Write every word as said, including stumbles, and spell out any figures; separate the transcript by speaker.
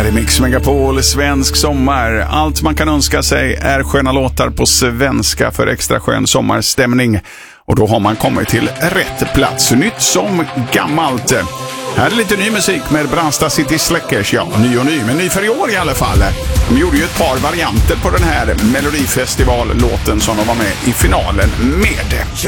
Speaker 1: i Mix Megapol, svensk sommar. Allt man kan önska sig är sköna låtar på svenska för extra skön sommarstämning. Och då har man kommit till rätt plats, nytt som gammalt. Här är lite ny musik med Brandsta City Släckers, ja, ny och ny, men ny för i år i alla fall. De gjorde ju ett par varianter på den här Melodifestival-låten som de var med i finalen med.